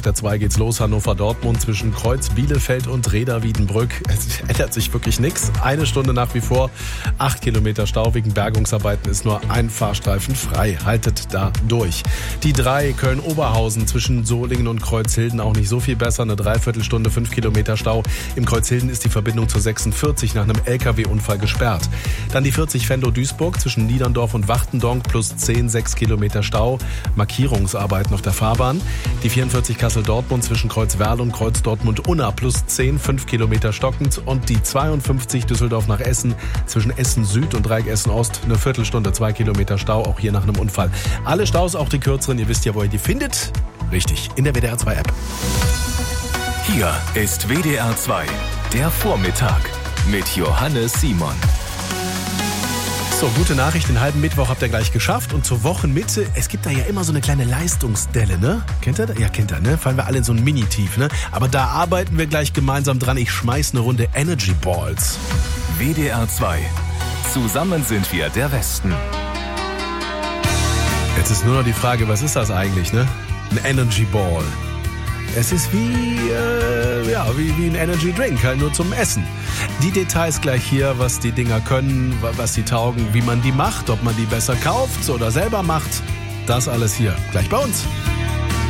der 2 geht's los. Hannover-Dortmund zwischen Kreuz, Bielefeld und Reda-Wiedenbrück. Es ändert sich wirklich nichts. 1 Stunde nach wie vor. 8 Kilometer Stau wegen Bergungsarbeiten, ist nur ein Fahrstreifen frei. Haltet da durch. Die 3 Köln-Oberhausen zwischen Solingen und Kreuzhilden auch nicht so viel besser. Eine Dreiviertelstunde, 5 Kilometer Stau. Im Kreuzhilden ist die Verbindung zur 46 nach einem LKW-Unfall gesperrt. Dann die 40 Venlo-Duisburg zwischen Niederndorf und Wachtendonk plus 10, 6 Kilometer Stau. Markierungsarbeiten auf der Fahrbahn. Die 44 Kassel-Dortmund zwischen Kreuzwerl und Kreuz-Dortmund-Unna plus 10, 5 Kilometer stockend. Und die 52 Düsseldorf nach Essen zwischen Essen Süd und Dreieck Essen Ost. Eine Viertelstunde, 2 Kilometer Stau, auch hier nach einem Unfall. Alle Staus, auch die kürzeren, ihr wisst ja, wo ihr die findet. Richtig, in der WDR 2 App. Hier ist WDR 2, der Vormittag mit Johannes Simon. So, gute Nachricht, den halben Mittwoch habt ihr gleich geschafft. Und zur Wochenmitte, es gibt da ja immer so eine kleine Leistungsdelle, ne? Kennt ihr das? Ja, kennt ihr, ne? Fallen wir alle in so ein Mini-Tief, ne? Aber da arbeiten wir gleich gemeinsam dran. Ich schmeiß eine Runde Energy Balls. WDR 2. Zusammen sind wir der Westen. Jetzt ist nur noch die Frage, was ist das eigentlich, ne? Ein Energy Ball. Es ist wie ein Energy Drink, halt nur zum Essen. Die Details gleich hier, was die Dinger können, was sie taugen, wie man die macht, ob man die besser kauft oder selber macht. Das alles hier, gleich bei uns.